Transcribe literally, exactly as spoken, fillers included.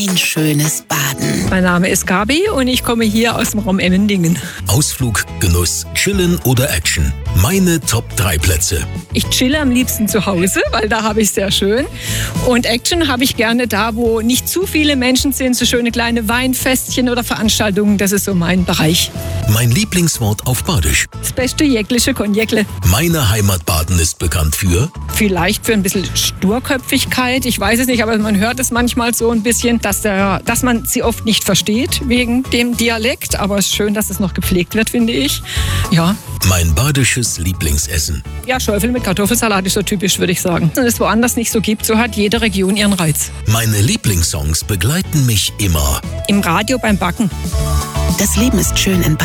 Ein schönes Baden. Mein Name ist Gabi und ich komme hier aus dem Raum Emmendingen. Ausflug, Genuss, Chillen oder Action. Meine Top drei Plätze. Ich chille am liebsten zu Hause, weil da habe ich es sehr schön. Und Action habe ich gerne da, wo nicht zu viele Menschen sind, so schöne kleine Weinfestchen oder Veranstaltungen. Das ist so mein Bereich. Mein Lieblingswort auf Badisch. Das beste jäckliche Konjäckle. Meine Heimat Baden ist bekannt für... Vielleicht für ein bisschen Sturköpfigkeit. Ich weiß es nicht, aber man hört es manchmal so ein bisschen, dass, der, dass man sie oft nicht versteht wegen dem Dialekt. Aber es ist schön, dass es noch gepflegt wird, finde ich. Ja. Mein badisches Lieblingsessen. Ja, Schäufel mit Kartoffelsalat ist so typisch, würde ich sagen. Wenn es woanders nicht so gibt, so hat jede Region ihren Reiz. Meine Lieblingssongs begleiten mich immer. Im Radio beim Backen. Das Leben ist schön in Baden.